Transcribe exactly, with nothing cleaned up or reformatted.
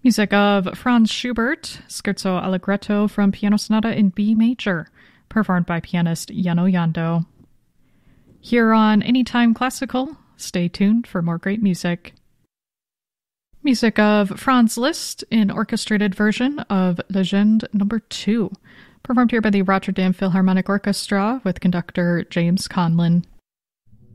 Music of Franz Schubert, Scherzo Allegretto from Piano Sonata in B major, performed by pianist Yano Yando. Here on Anytime Classical, stay tuned for more great music. Music of Franz Liszt in orchestrated version of Legende number two, performed here by the Rotterdam Philharmonic Orchestra with conductor James Conlon.